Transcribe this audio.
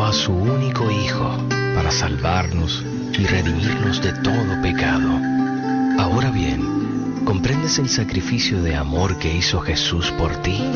a su único Hijo para salvarnos y redimirnos de todo pecado. Ahora bien, ¿comprendes el sacrificio de amor que hizo Jesús por ti?